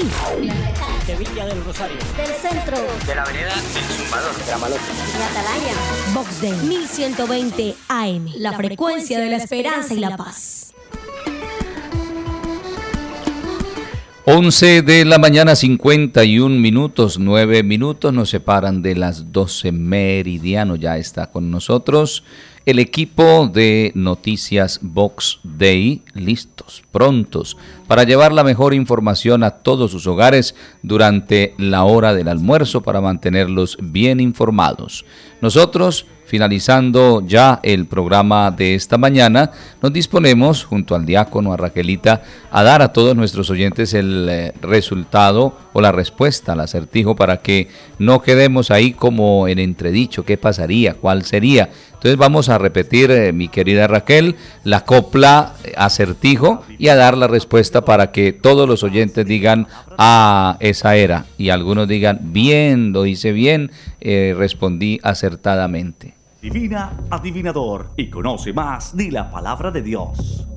De Villa del Rosario. Del centro. De la vereda El Zumbador. De la Maloca. De Atalaya. Box Day 1120 AM. La frecuencia de la esperanza y la paz. 11 de la mañana, 51 minutos, 9 minutos nos separan de las 12 meridiano. Ya está con nosotros el equipo de Noticias Box Day, listos, prontos, para llevar la mejor información a todos sus hogares durante la hora del almuerzo para mantenerlos bien informados. Nosotros, finalizando ya el programa de esta mañana, nos disponemos, junto al diácono, a Raquelita, a dar a todos nuestros oyentes el resultado o la respuesta al acertijo para que no quedemos ahí como en entredicho, qué pasaría, cuál sería. Entonces vamos a repetir, mi querida Raquel, la copla acertijo y a dar la respuesta para que todos los oyentes digan, ah, esa era, y algunos digan, bien, lo hice bien, respondí acertadamente. Divina Adivinador y conoce más de la palabra de Dios.